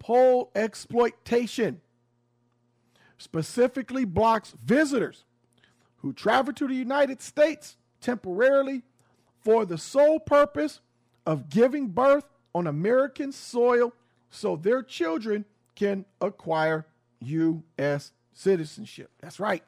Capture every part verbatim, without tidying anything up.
loophole exploitation, specifically blocks visitors who travel to the United States temporarily for the sole purpose of giving birth on American soil so their children can acquire U S citizenship. That's right.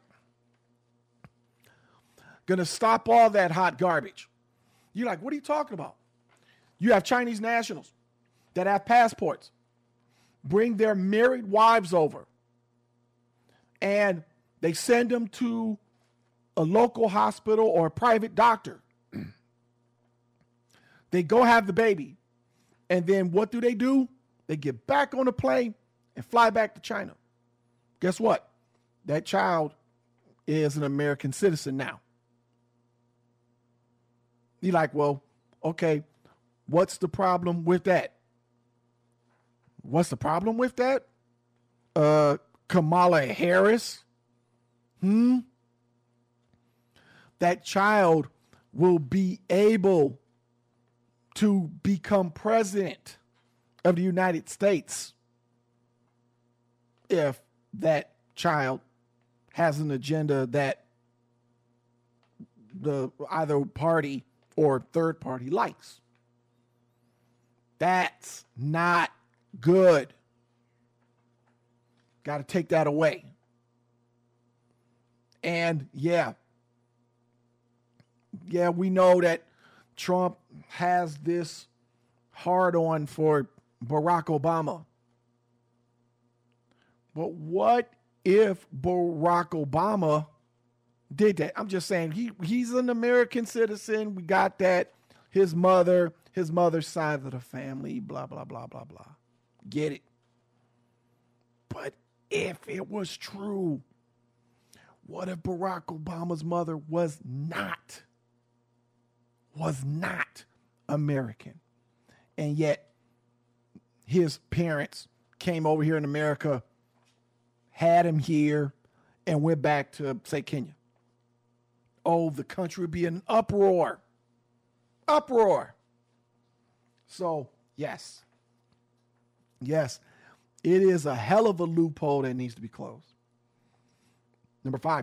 Gonna stop all that hot garbage. You're like, what are you talking about? You have Chinese nationals that have passports, bring their married wives over, and they send them to a local hospital or a private doctor. They go have the baby. And then what do they do? They get back on a plane and fly back to China. Guess what? That child is an American citizen now. You're like, well, okay, what's the problem with that? What's the problem with that? Uh, Kamala Harris? Hmm? That child will be able to become president of the United States if that child has an agenda that the either party or third party likes. That's not good. Got to take that away. And yeah, yeah, we know that Trump has this hard on for Barack Obama. But what if Barack Obama did that? I'm just saying he he's an American citizen. We got that. His mother, his mother's side of the family, blah, blah, blah, blah, blah. Get it. But if it was true, what if Barack Obama's mother was not, was not American? And yet his parents came over here in America, had him here, and went back to, say, Kenya. Oh, the country would be in an uproar. Uproar. So, yes. Yes, it is a hell of a loophole that needs to be closed. Number five,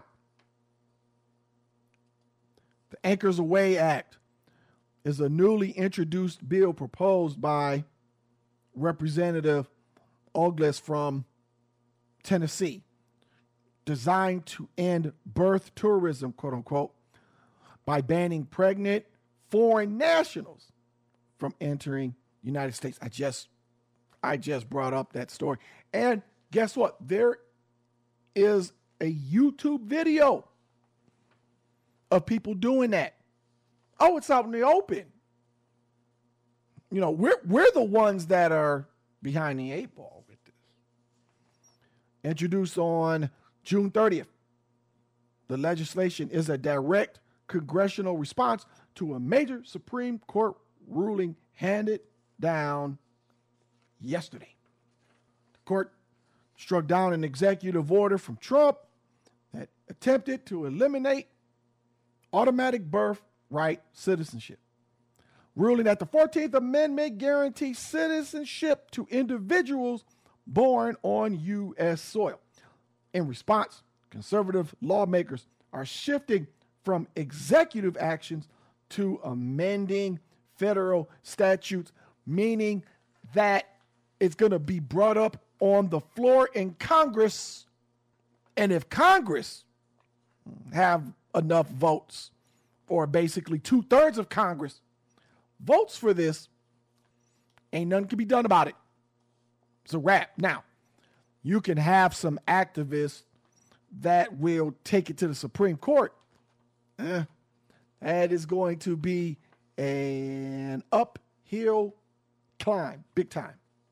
the Anchors Away Act is a newly introduced bill proposed by Representative Ogles from Tennessee, designed to end birth tourism, quote unquote, by banning pregnant foreign nationals from entering the United States. I just, I just brought up that story. And guess what? There is a YouTube video of people doing that. Oh, it's out in the open. You know, we're we're the ones that are behind the eight ball with this. Introduced on June thirtieth, the legislation is a direct congressional response to a major Supreme Court ruling handed down yesterday. The court struck down an executive order from Trump that attempted to eliminate automatic birthright citizenship, ruling that the fourteenth Amendment guarantees citizenship to individuals born on U S soil. In response, conservative lawmakers are shifting from executive actions to amending federal statutes, meaning that it's going to be brought up on the floor in Congress. And if Congress have enough votes, or basically two-thirds of Congress votes for this, ain't nothing can be done about it. It's a wrap. Now, you can have some activists that will take it to the Supreme Court. Eh, that is going to be an uphill climb, big time.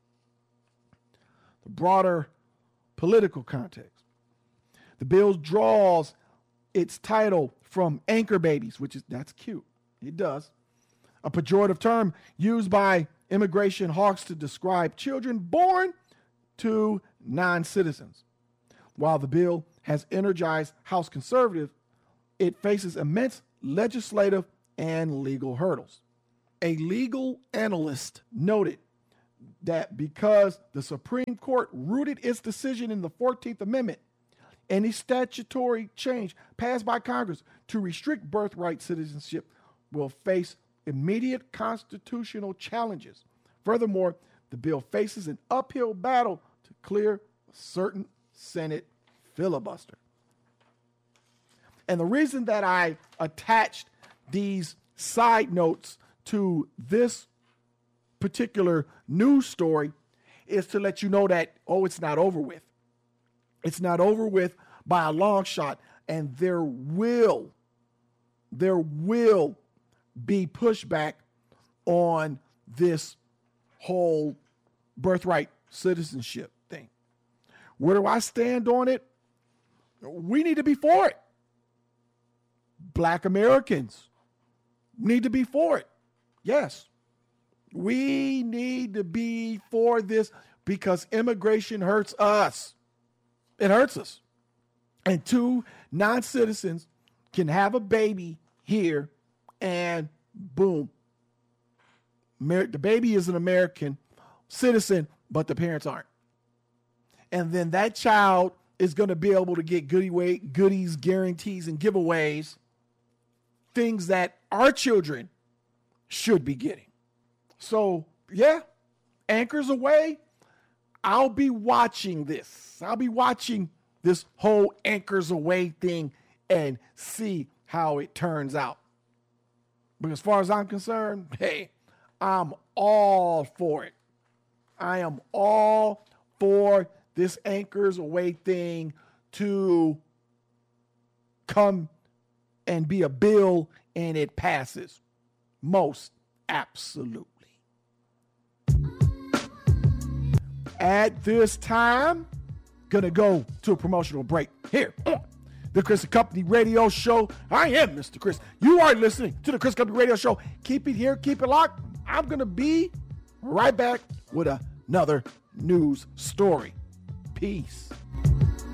The broader political context. The bill draws its title from anchor babies, which is, that's cute. It does. A pejorative term used by immigration hawks to describe children born to non-citizens. While the bill has energized House conservatives, it faces immense legislative and legal hurdles. A legal analyst noted that because the Supreme Court rooted its decision in the fourteenth Amendment, any statutory change passed by Congress to restrict birthright citizenship will face immediate constitutional challenges. Furthermore, the bill faces an uphill battle to clear a certain Senate filibuster. And the reason that I attached these side notes to this particular news story is to let you know that, oh, it's not over with. It's not over with by a long shot. And there will, there will be pushback on this whole birthright citizenship thing. Where do I stand on it? We need to be for it. Black Americans need to be for it. Yes. We need to be for this because immigration hurts us. It hurts us. And two non-citizens can have a baby here and boom. Mer- the baby is an American citizen, but the parents aren't. And then that child is going to be able to get goodie way, goodies, guarantees, and giveaways, things that our children should be getting. So, yeah, anchors away. I'll be watching this. I'll be watching this whole anchors away thing and see how it turns out. But as far as I'm concerned, hey, I'm all for it. I am all for this anchors away thing to come and be a bill and it passes. Most absolutely. At this time, gonna go to a promotional break here on the Chris and Company Radio Show. I am Mister Chris. You are listening to the Chris Company Radio Show. Keep it here, keep it locked. I'm gonna be right back with another news story. Peace.